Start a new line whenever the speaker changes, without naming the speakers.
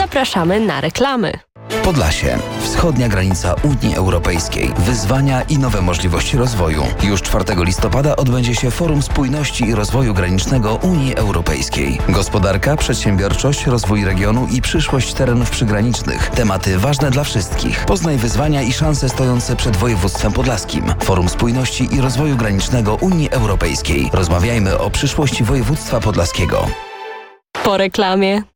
Zapraszamy na reklamy.
Podlasie. Wschodnia granica Unii Europejskiej. Wyzwania i nowe możliwości rozwoju. Już 4 listopada odbędzie się Forum Spójności i Rozwoju Granicznego Unii Europejskiej. Gospodarka, przedsiębiorczość, rozwój regionu i przyszłość terenów przygranicznych. Tematy ważne dla wszystkich. Poznaj wyzwania i szanse stojące przed województwem podlaskim. Forum Spójności i Rozwoju Granicznego Unii Europejskiej. Rozmawiajmy o przyszłości województwa podlaskiego.
Po reklamie.